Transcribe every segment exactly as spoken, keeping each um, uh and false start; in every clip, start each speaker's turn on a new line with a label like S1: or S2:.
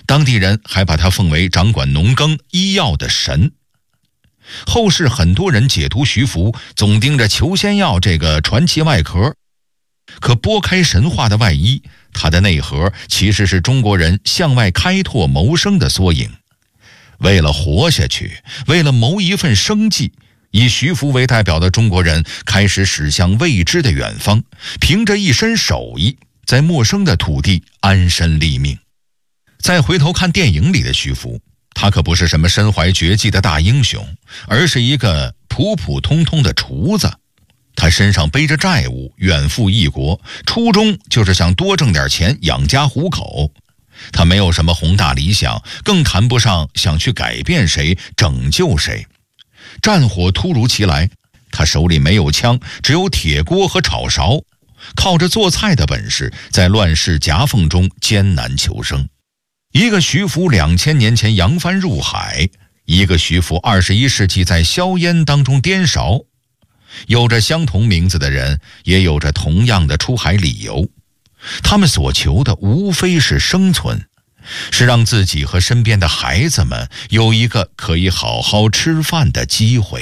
S1: 当地人还把他奉为掌管农耕医药的神。后世很多人解读徐福，总盯着求仙药这个传奇外壳，可拨开神话的外衣，它的内核其实是中国人向外开拓谋生的缩影。为了活下去，为了谋一份生计，以徐福为代表的中国人开始驶向未知的远方，凭着一身手艺，在陌生的土地安身立命。再回头看电影里的徐福，他可不是什么身怀绝技的大英雄，而是一个普普通通的厨子。他身上背着债务，远赴异国，初衷就是想多挣点钱养家糊口。他没有什么宏大理想，更谈不上想去改变谁，拯救谁。战火突如其来，他手里没有枪，只有铁锅和炒勺，靠着做菜的本事，在乱世夹缝中艰难求生。一个徐福两千年前扬帆入海，一个徐福二十一世纪在硝烟当中颠勺。有着相同名字的人，也有着同样的出海理由。他们所求的无非是生存，是让自己和身边的孩子们有一个可以好好吃饭的机会。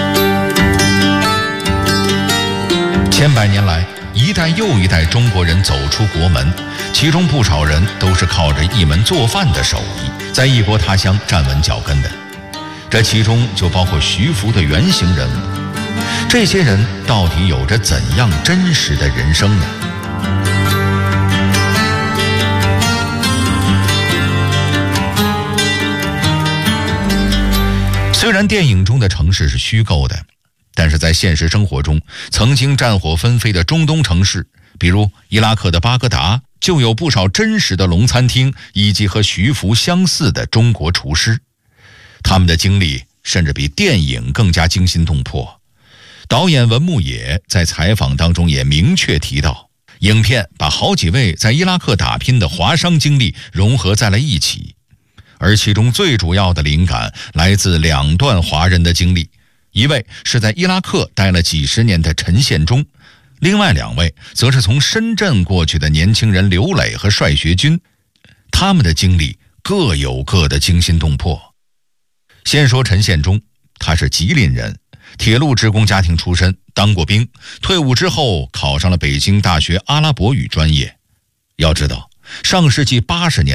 S1: 千百年来，一代又一代中国人走出国门，其中不少人都是靠着一门做饭的手艺，在异国他乡站稳脚跟的。这其中就包括徐福的原型人物。这些人到底有着怎样真实的人生呢？虽然电影中的城市是虚构的，但是在现实生活中，曾经战火纷飞的中东城市，比如伊拉克的巴格达，就有不少真实的龙餐厅，以及和徐福相似的中国厨师。他们的经历甚至比电影更加惊心动魄。导演文牧野在采访当中也明确提到，影片把好几位在伊拉克打拼的华商经历融合在了一起，而其中最主要的灵感来自两段华人的经历，一位是在伊拉克待了几十年的陈宪忠，另外两位则是从深圳过去的年轻人刘磊和帅学军。他们的经历各有各的惊心动魄。先说陈宪忠，他是吉林人，铁路职工家庭出身，当过兵，退伍之后考上了北京大学阿拉伯语专业。要知道，上世纪八十年